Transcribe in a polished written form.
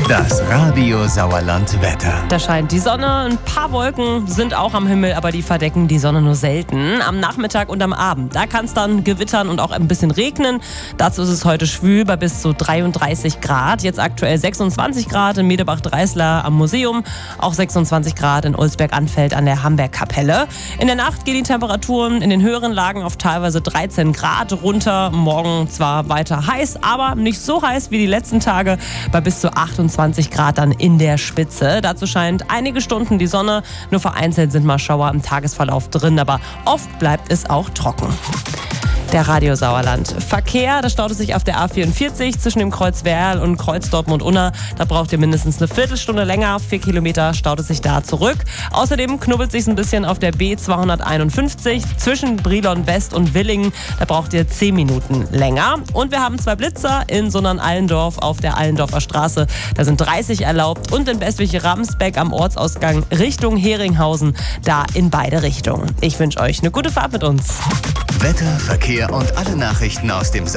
Das Radio Sauerland Wetter. Da scheint die Sonne, ein paar Wolken sind auch am Himmel, aber die verdecken die Sonne nur selten. Am Nachmittag und am Abend, da kann es dann gewittern und auch ein bisschen regnen. Dazu ist es heute schwül bei bis zu 33 Grad. Jetzt aktuell 26 Grad in Medebach-Dreisler am Museum, auch 26 Grad in Ulsberg-Anfeld an der Hambergkapelle. In der Nacht gehen die Temperaturen in den höheren Lagen auf teilweise 13 Grad runter. Morgen zwar weiter heiß, aber nicht so heiß wie die letzten Tage, bei bis zu 28 Grad dann in der Spitze. Dazu scheint einige Stunden die Sonne, nur vereinzelt sind mal Schauer im Tagesverlauf drin, aber oft bleibt es auch trocken. Der Radio Sauerland. Verkehr, da staut es sich auf der A44 zwischen dem Kreuz Werl und Kreuz Dortmund-Unna. Da braucht ihr mindestens eine Viertelstunde länger. 4 Kilometer staut es sich da zurück. Außerdem knubbelt es sich ein bisschen auf der B251 zwischen Brilon West und Willingen. Da braucht ihr 10 Minuten länger. Und wir haben 2 Blitzer in Sonnern-Allendorf auf der Allendorfer Straße. Da sind 30 erlaubt. Und in Bestwig-Ramsbeck am Ortsausgang Richtung Heringhausen. Da in beide Richtungen. Ich wünsche euch eine gute Fahrt mit uns. Wetter, Verkehr und alle Nachrichten aus dem